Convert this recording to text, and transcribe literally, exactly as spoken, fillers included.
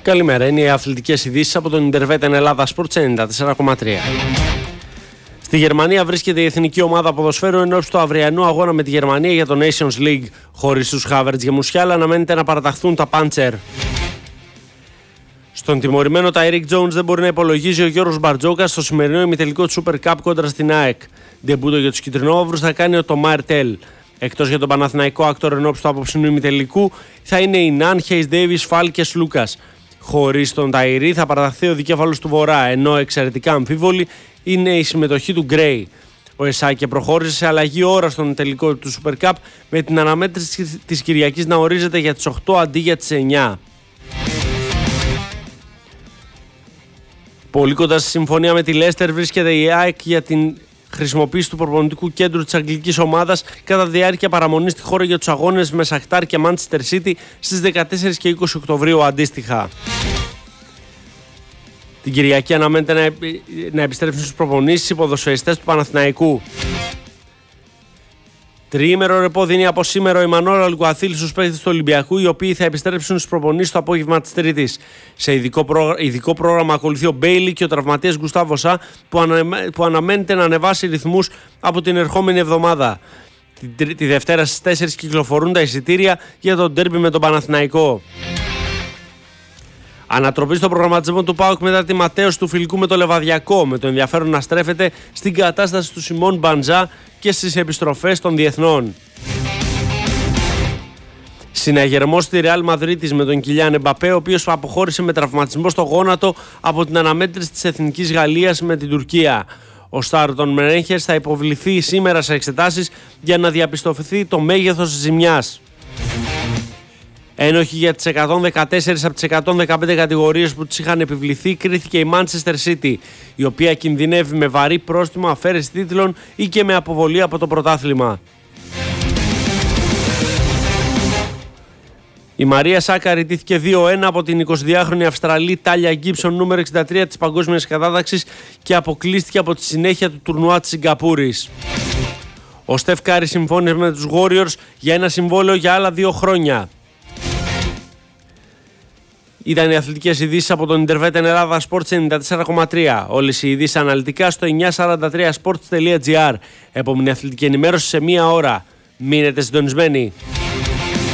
Καλημέρα, είναι οι αθλητικές ειδήσεις από τον Intervet Ελλάδα Sports ενενήντα τέσσερα κόμμα τρία. Στη Γερμανία βρίσκεται η εθνική ομάδα ποδοσφαίρου ενώπιση του αυριανού αγώνα με τη Γερμανία για το Nations League. Χωρίς τους Χάβερτς και Μουσιάλα αναμένεται να παραταχθούν τα Πάντσερ. Στον τιμωρημένο Ταϊρίκ Τζόουνς δεν μπορεί να υπολογίζει ο Γιώργος Μπαρτζόκας στο σημερινό ημιτελικό του Super Cup κόντρα στην ΑΕΚ. Ντεμπούτο για τους κυτρινόβρους θα κάνει ο Τομάρ Τελ. Εκτός για τον Παναθηναϊκό άκτορ ενώπιση του απόψινου ημιτελικού θα είναι οι Ναν, Χέις Ντέιβις, Φάλκες, Λούκας. Χωρίς τον Ταϊρή θα παραταχθεί ο δικέφαλος του Βορρά, ενώ εξαιρετικά αμφίβολη είναι η συμμετοχή του Γκρέι. Ο Εσάκε προχώρησε σε αλλαγή ώρα στον τελικό του Super Cup με την αναμέτρηση της Κυριακής να ορίζεται για τις οκτώ αντί για τις εννιά. Πολύ κοντά στη συμφωνία με τη Λέστερ βρίσκεται η ΑΕΚ για την χρησιμοποίηση του προπονητικού κέντρου της αγγλικής ομάδας κατά διάρκεια παραμονής στη χώρα για τους αγώνες με Σαχτάρ και Manchester City στις δεκατέσσερις και είκοσι Οκτωβρίου αντίστοιχα. Την Κυριακή αναμένεται να, επι... να επιστρέψουν στους προπονήσεις οι ποδοσφαιριστές του Παναθηναϊκού. Τριήμερο ρεπό δίνει από σήμερα ο Ιμανώλ Αλγκουαθίλ στους παίκτες του Ολυμπιακού, οι οποίοι θα επιστρέψουν στους προπονήσεις το απόγευμα της Τρίτης. Σε ειδικό, πρόγρα... ειδικό πρόγραμμα ακολουθεί ο Μπέιλι και ο τραυματίας Γκουστάβο Σα, που, ανα... που αναμένεται να ανεβάσει ρυθμούς από την ερχόμενη εβδομάδα. Τη, τη Δευτέρα στις τέσσερις κυκλοφορούν τα εισιτήρια για το ντέρμπι με τον Παναθηναϊκό. Ανατροπή στο προγραμματισμό του ΠΑΟΚ μετά τη ματέωση του φιλικού με το Λεβαδιακό, με το ενδιαφέρον να στρέφεται στην κατάσταση του Σιμών Μπαντζά και στις επιστροφές των διεθνών. Συναγερμός στη Ρεάλ Μαδρίτης με τον Κιλιάν Εμπαπέ, ο οποίος αποχώρησε με τραυματισμό στο γόνατο από την αναμέτρηση της Εθνικής Γαλλίας με την Τουρκία. Ο στάρ των Μερέχερς θα υποβληθεί σήμερα σε εξετάσεις για να διαπιστωθεί το μέγεθος της ζημιάς. Ένοχοι για τις εκατόν δεκατέσσερις από τις εκατόν δεκαπέντε κατηγορίες που τις είχαν επιβληθεί κρίθηκε η Manchester City, η οποία κινδυνεύει με βαρύ πρόστιμο, αφαίρεση τίτλων ή και με αποβολή από το πρωτάθλημα. Η Μαρία Σάκαρη τήθηκε δύο ένα από την εικοσιδυάχρονη Αυστραλή Τάλια Γκίψον, νούμερο εξήντα τρία της παγκόσμιας κατάταξης, και αποκλείστηκε από τη συνέχεια του τουρνουά της Σιγκαπούρης. Ο Στεφ Κάρι συμφώνησε με τους Warriors για ένα συμβόλαιο για άλλα δύο χρόνια. Ήταν οι αθλητικές ειδήσεις από τον Intervet Ελλάδα Sports ενενήντα τέσσερα κόμμα τρία. Όλες οι ειδήσεις αναλυτικά στο εννιακόσια σαράντα τρία sports τελεία gr. Επόμενη αθλητική ενημέρωση σε μία ώρα. Μείνετε συντονισμένοι.